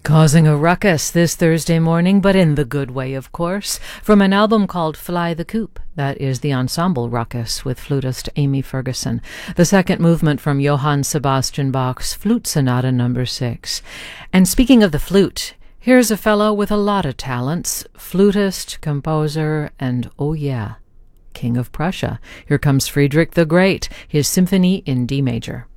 Causing a ruckus this Thursday morning, but in the good way, of course, from an album called Fly the Coop. That is the ensemble Ruckus with flutist Amy Ferguson. The second movement from Johann Sebastian Bach's Flute Sonata No. 6. And speaking of the flute, here's a fellow with a lot of talents, flutist, composer, and oh yeah, King of Prussia. Here comes Friedrich the Great, his Symphony in D major.